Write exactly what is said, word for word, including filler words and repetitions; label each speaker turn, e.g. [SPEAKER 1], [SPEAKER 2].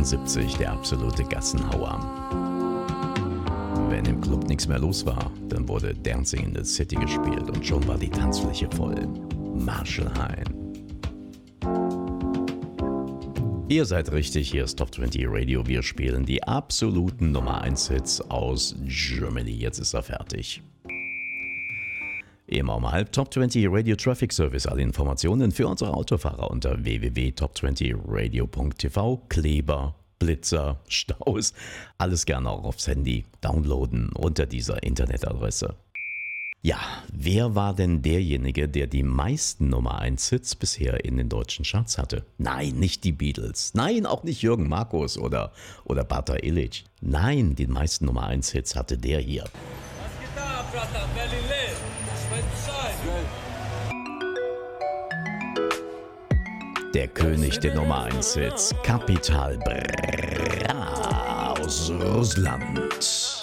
[SPEAKER 1] achtundsiebzig, der absolute Gassenhauer. Wenn im Club nichts mehr los war, dann wurde Dancing in the City gespielt und schon war die Tanzfläche voll. Marshall Hein. Ihr seid richtig, hier ist Top zwanzig Radio. Wir spielen die absoluten Nummer eins Hits aus Germany. Jetzt ist er fertig. Immer um halb Top zwanzig Radio Traffic Service. Alle Informationen für unsere Autofahrer unter w w w punkt top zwanzig radio punkt t v. Kleber, Blitzer, Staus, alles gerne auch aufs Handy downloaden unter dieser Internetadresse. Ja, wer war denn derjenige, der die meisten Nummer eins Hits bisher in den deutschen Charts hatte? Nein, nicht die Beatles. Nein, auch nicht Jürgen Markus oder, oder Bata Illich. Nein, die meisten Nummer eins Hits hatte der hier.
[SPEAKER 2] Was geht da, Brother? Berlin lebt. Ich weiß Bescheid.
[SPEAKER 1] Der König der Nummer eins Hits, Kapital Bra aus Russland.